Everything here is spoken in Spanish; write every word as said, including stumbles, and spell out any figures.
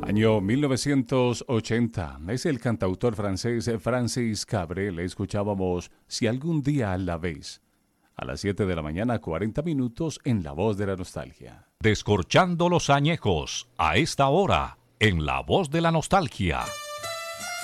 Año mil novecientos ochenta. Es el cantautor francés Francis Cabrel. Escuchábamos Si algún día la ves. A las siete de la mañana, cuarenta minutos en La Voz de la Nostalgia. Descorchando los añejos a esta hora en La Voz de la Nostalgia.